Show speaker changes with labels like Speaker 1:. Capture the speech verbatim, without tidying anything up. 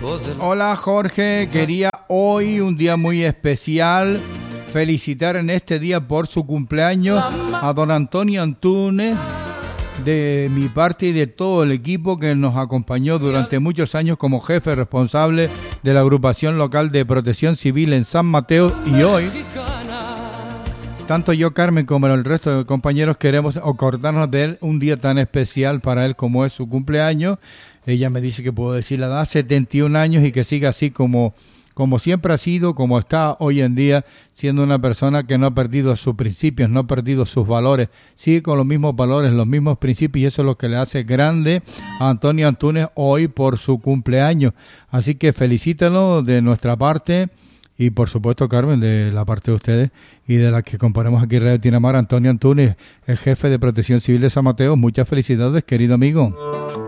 Speaker 1: Hola Jorge, quería hoy, un día muy especial, felicitar en este día por su cumpleaños a don Antonio Antúnez, de mi parte y de todo el equipo que nos acompañó durante muchos años como jefe responsable de la agrupación local de protección civil en San Mateo, y hoy tanto yo, Carmen, como el resto de compañeros queremos acordarnos de él, un día tan especial para él como es su cumpleaños. Ella me dice que puedo decir la edad, setenta y un años, y que siga así como, como siempre ha sido, como está hoy en día, siendo una persona que no ha perdido sus principios, no ha perdido sus valores, sigue con los mismos valores, los mismos principios, y eso es lo que le hace grande a Antonio Antúnez hoy por su cumpleaños. Así que felicítalo de nuestra parte. Y por supuesto, Carmen, de la parte de ustedes y de la que componemos aquí Radio Tinamar, Antonio Antúnez, el jefe de Protección Civil de San Mateo. Muchas felicidades, querido amigo.